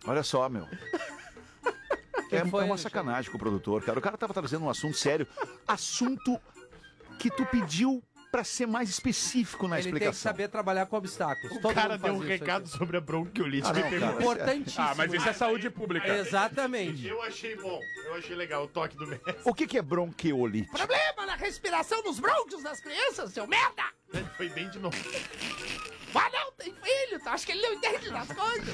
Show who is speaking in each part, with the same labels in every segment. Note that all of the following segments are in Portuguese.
Speaker 1: Olha só, meu. É uma sacanagem com o produtor, cara. O cara tava trazendo um assunto sério. Assunto que tu pediu pra ser mais específico na explicação.
Speaker 2: Ele tem que saber trabalhar com obstáculos.
Speaker 3: O cara deu um recado sobre a bronquiolite.
Speaker 2: Importantíssimo.
Speaker 4: Mas isso é saúde pública.
Speaker 2: Exatamente.
Speaker 3: Eu achei bom. Eu achei legal o toque do mestre.
Speaker 1: O que é bronquiolite?
Speaker 5: Problema na respiração dos brônquios das crianças, seu merda!
Speaker 3: Foi bem de novo.
Speaker 5: Ah, não, tem filho, tu acha que ele não entende das coisas?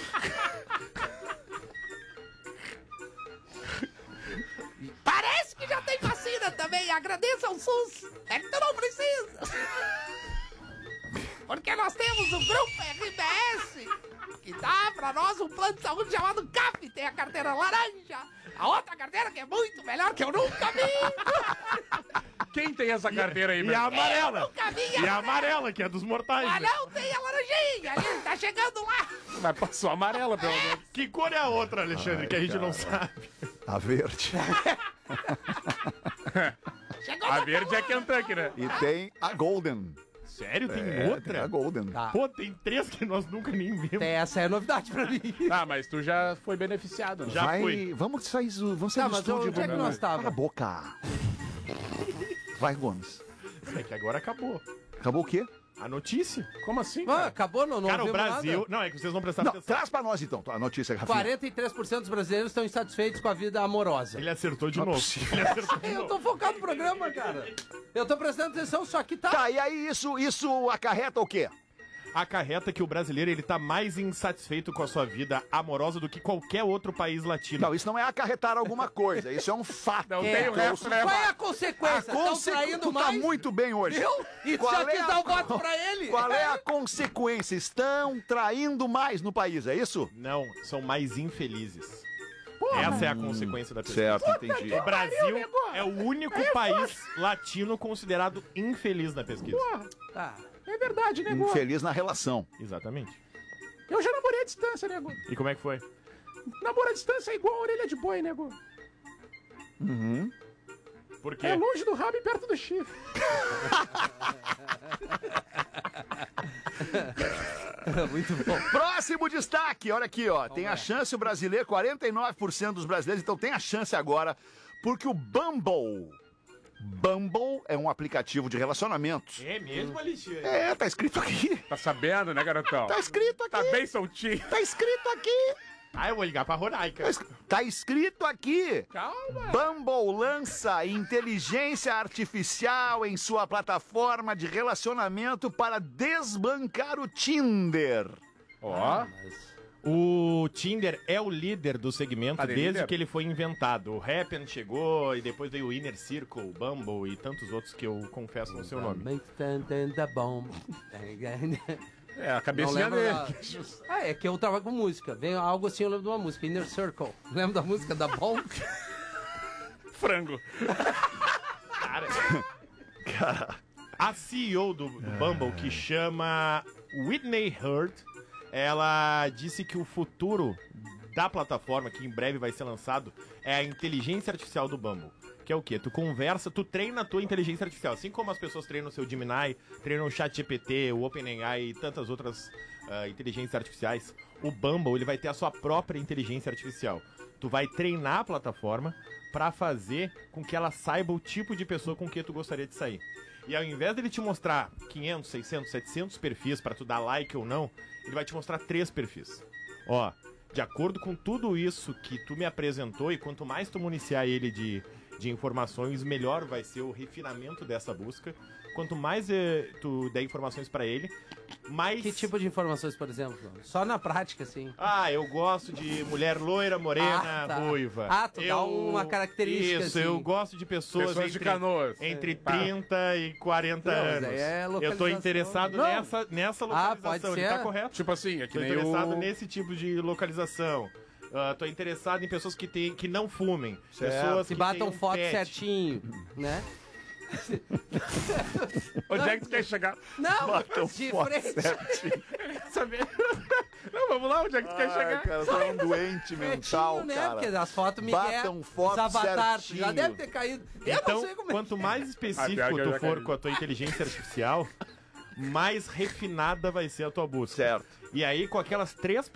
Speaker 5: Parece que já tem vacina também, agradeça ao SUS. É que tu não precisa. Porque nós temos o Grupo RBS, que dá pra nós um plano de saúde chamado CAF. Tem a carteira laranja, a outra carteira que é muito melhor, que eu nunca vi.
Speaker 4: Quem tem essa carteira aí,
Speaker 3: E
Speaker 4: velho?
Speaker 3: a amarela.
Speaker 5: Eu nunca vi
Speaker 3: E a amarela, que é dos mortais.
Speaker 5: Ah, não, tem a laranjinha ali, tá chegando lá.
Speaker 4: Mas passou amarela, pelo menos.
Speaker 3: Que cor é a outra, Alexandre, que a gente não sabe?
Speaker 1: A verde.
Speaker 5: Chegou
Speaker 4: A
Speaker 5: no
Speaker 4: verde é Kentucky, né?
Speaker 1: E tem a golden.
Speaker 3: Sério? Tem
Speaker 1: Tem
Speaker 3: outra?
Speaker 1: a golden.
Speaker 2: Tá.
Speaker 3: Pô, tem 3 que nós nunca nem vimos.
Speaker 2: Essa é novidade pra mim.
Speaker 4: Ah, mas tu já foi beneficiado, né?
Speaker 3: Já fui.
Speaker 1: Vamos sair do
Speaker 2: Tá, mas
Speaker 1: estúdio.
Speaker 2: onde é que
Speaker 1: vamos-
Speaker 2: nós tava?
Speaker 1: Cala a boca. Vai, Gomes.
Speaker 3: É que agora acabou.
Speaker 1: Acabou o quê?
Speaker 3: A notícia?
Speaker 4: Como assim,
Speaker 2: Ah,
Speaker 4: cara?
Speaker 2: acabou, não
Speaker 3: Cara, o
Speaker 2: ouvimos
Speaker 3: Brasil...
Speaker 2: nada.
Speaker 3: Não, é que vocês não prestaram
Speaker 1: Não,
Speaker 3: atenção.
Speaker 1: traz pra nós então a notícia, Rafinha.
Speaker 2: 43% dos brasileiros estão insatisfeitos com a vida amorosa.
Speaker 3: Ele acertou de
Speaker 1: Não é
Speaker 3: novo.
Speaker 1: possível.
Speaker 3: Ele acertou de
Speaker 2: Eu
Speaker 3: novo.
Speaker 2: tô focado no programa, cara. Eu tô prestando atenção, só que tá...
Speaker 1: Tá, e aí isso acarreta o quê?
Speaker 3: Acarreta que o brasileiro, ele tá mais insatisfeito com a sua vida amorosa do que qualquer outro país latino.
Speaker 1: Não, isso não é acarretar alguma coisa, isso é um fato.
Speaker 4: Não
Speaker 2: É,
Speaker 4: tem o resto, né?
Speaker 2: Qual é a consequência? Estão traindo
Speaker 1: Tu tá
Speaker 2: mais?
Speaker 1: muito bem hoje.
Speaker 2: Viu? Isso
Speaker 1: Qual
Speaker 2: aqui
Speaker 1: é a-
Speaker 2: dá o voto pra ele.
Speaker 1: Qual é a consequência? Estão traindo mais no país, é isso?
Speaker 3: Não, são mais infelizes. Essa é a consequência da pesquisa.
Speaker 1: Certo, entendi.
Speaker 3: O Brasil é o único país latino considerado infeliz na pesquisa.
Speaker 2: Tá.
Speaker 4: É verdade, nego.
Speaker 1: Infeliz na relação.
Speaker 3: Exatamente.
Speaker 4: Eu já namorei à distância, nego.
Speaker 3: E como é que foi?
Speaker 4: Namoro à distância é igual a orelha de boi, nego.
Speaker 3: Por quê?
Speaker 4: É longe do rabo e perto do chifre.
Speaker 2: Muito bom.
Speaker 1: Próximo destaque, olha aqui, ó. Tem a chance o brasileiro, 49% dos brasileiros, então tem a chance agora, porque o Bumble é um aplicativo de relacionamento.
Speaker 3: É mesmo, Alexandre?
Speaker 1: É, tá escrito aqui.
Speaker 4: Tá sabendo, né, garotão?
Speaker 1: Tá escrito aqui.
Speaker 4: Tá bem soltinho.
Speaker 1: Tá escrito aqui.
Speaker 3: Ah, eu vou ligar pra Rodaica.
Speaker 1: Tá escrito aqui.
Speaker 4: Calma.
Speaker 1: Bumble lança inteligência artificial em sua plataforma de relacionamento para desbancar o Tinder.
Speaker 4: Ó.
Speaker 3: O Tinder é o líder do segmento
Speaker 4: Tá de
Speaker 3: desde
Speaker 4: líder?
Speaker 3: que ele foi inventado. O Happn chegou e depois veio o Inner Circle, o Bumble e tantos outros que eu confesso no seu nome.
Speaker 2: Tá bom.
Speaker 4: É, a
Speaker 2: Não
Speaker 4: cabecinha
Speaker 2: lembro
Speaker 4: dele.
Speaker 2: da... Ah, é que eu trabalho com música. Vem algo assim, eu lembro de uma música, Inner Circle. Lembro da música da Bom?
Speaker 4: Frango.
Speaker 3: A CEO do Bumble, que chama Whitney Hurd, ela disse que o futuro da plataforma, que em breve vai ser lançado, é a inteligência artificial do Bumble. Que é o quê? Tu conversa, tu treina a tua inteligência artificial. Assim como as pessoas treinam o seu Gemini, treinam o ChatGPT, o OpenAI e tantas outras inteligências artificiais, o Bumble, ele vai ter a sua própria inteligência artificial. Tu vai treinar a plataforma pra fazer com que ela saiba o tipo de pessoa com que tu gostaria de sair. E ao invés dele te mostrar 500, 600, 700 perfis pra tu dar like ou não, ele vai te mostrar 3 perfis. Ó, de acordo com tudo isso que tu me apresentou, e quanto mais tu municiar ele de informações, melhor vai ser o refinamento dessa busca. Quanto mais tu der informações pra ele, mais...
Speaker 2: Que tipo de informações, por exemplo? Só na prática, assim.
Speaker 3: Ah, eu gosto de mulher loira, morena,
Speaker 2: Ah, tá.
Speaker 3: ruiva.
Speaker 2: Ah, tu dá uma característica,
Speaker 3: Isso,
Speaker 2: assim.
Speaker 3: eu gosto de pessoas,
Speaker 4: Pessoas de Canoas.
Speaker 3: entre
Speaker 4: Tá.
Speaker 3: 30 e 40
Speaker 2: Não, mas
Speaker 3: anos.
Speaker 2: aí é
Speaker 3: Eu tô
Speaker 2: localização.
Speaker 3: interessado
Speaker 2: Não.
Speaker 3: nessa
Speaker 2: Ah,
Speaker 3: localização,
Speaker 2: pode
Speaker 3: ele tá
Speaker 2: ser.
Speaker 3: correto?
Speaker 4: Tipo assim, é que
Speaker 3: Tô
Speaker 4: nem
Speaker 3: interessado
Speaker 4: o...
Speaker 3: nesse tipo de localização. Tô interessado em pessoas que não fumem.
Speaker 1: Certo.
Speaker 3: Pessoas
Speaker 2: Se
Speaker 3: que
Speaker 2: batam
Speaker 3: tenham
Speaker 2: foto
Speaker 3: pet.
Speaker 2: certinho, né?
Speaker 4: Onde é que tu quer chegar?
Speaker 2: Não,
Speaker 1: Batam
Speaker 2: de
Speaker 1: foto
Speaker 2: frente.
Speaker 4: Saber? Não, vamos lá, onde é que tu quer
Speaker 1: Ai,
Speaker 4: chegar?
Speaker 1: cara, tá um doente mental,
Speaker 2: Pretinho, né?
Speaker 1: cara.
Speaker 2: Porque as fotos me
Speaker 1: Batam foto
Speaker 2: os avatar,
Speaker 1: certinho.
Speaker 2: já deve ter caído. Eu não
Speaker 3: Então,
Speaker 2: sei como é.
Speaker 3: quanto mais específico
Speaker 4: Ah, pior que eu
Speaker 3: tu
Speaker 4: já
Speaker 3: for
Speaker 4: caí.
Speaker 3: com a tua inteligência artificial, mais refinada vai ser a tua busca.
Speaker 1: Certo.
Speaker 3: E aí, com aquelas 3